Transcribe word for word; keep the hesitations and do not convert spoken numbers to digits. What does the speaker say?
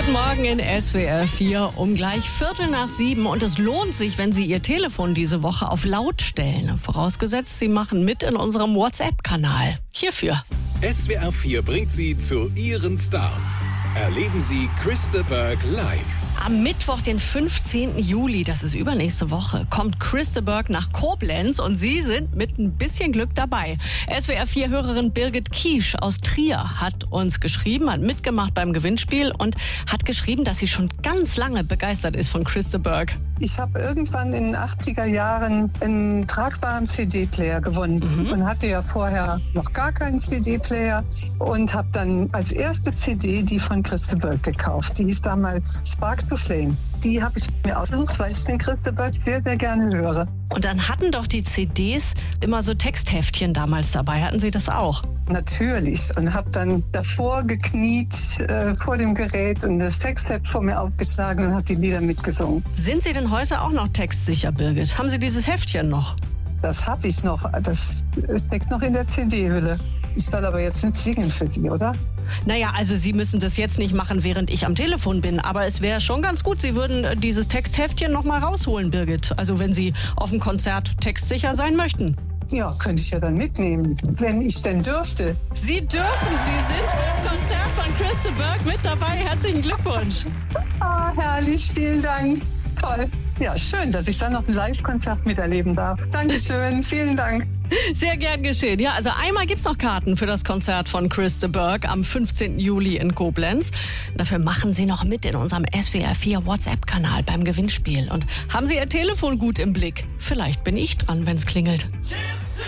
Guten Morgen in S W R vier um gleich Viertel nach sieben. Und es lohnt sich, wenn Sie Ihr Telefon diese Woche auf laut stellen. Vorausgesetzt, Sie machen mit in unserem WhatsApp-Kanal. Hierfür. S W R vier bringt Sie zu Ihren Stars. Erleben Sie Chris de Burgh live. Am Mittwoch, den fünfzehnten Juli, das ist übernächste Woche, kommt Chris de Burgh nach Koblenz und Sie sind mit ein bisschen Glück dabei. S W R vier-Hörerin Birgit Kiesch aus Trier hat uns geschrieben, hat mitgemacht beim Gewinnspiel und hat geschrieben, dass sie schon ganz lange begeistert ist von Chris de Burgh. Ich habe irgendwann in den achtziger Jahren einen tragbaren C D-Player gewonnen mhm. und hatte ja vorher noch gar keinen C D-Player und habe dann als erste C D die von Chris de Burgh gekauft. Die hieß damals Spark to Flame. Die habe ich mir ausgesucht, weil ich den Chris de Burgh sehr, sehr gerne höre. Und dann hatten doch die C Ds immer so Textheftchen damals dabei. Hatten Sie das auch? Natürlich. Und habe dann davor gekniet äh, vor dem Gerät und das Textheft vor mir aufgeschlagen und habe die Lieder mitgesungen. Sind Sie denn heute auch noch textsicher, Birgit? Haben Sie dieses Heftchen noch? Das habe ich noch. Das steckt noch in der C D-Hülle. Ich soll aber jetzt nicht singen für Sie, oder? Naja, also Sie müssen das jetzt nicht machen, während ich am Telefon bin. Aber es wäre schon ganz gut, Sie würden dieses Textheftchen noch mal rausholen, Birgit. Also wenn Sie auf dem Konzert textsicher sein möchten. Ja, könnte ich ja dann mitnehmen, wenn ich denn dürfte. Sie dürfen. Sie sind beim Konzert von Chris de Burgh mit dabei. Herzlichen Glückwunsch. Ah, herrlich. Vielen Dank. Toll. Ja, schön, dass ich dann noch ein Live-Konzert miterleben darf. Dankeschön. Vielen Dank. Sehr gern geschehen. Ja, also einmal gibt's noch Karten für das Konzert von Chris de Burgh am fünfzehnten Juli in Koblenz. Dafür machen Sie noch mit in unserem S W R vier WhatsApp-Kanal beim Gewinnspiel. Und haben Sie Ihr Telefon gut im Blick? Vielleicht bin ich dran, wenn's klingelt.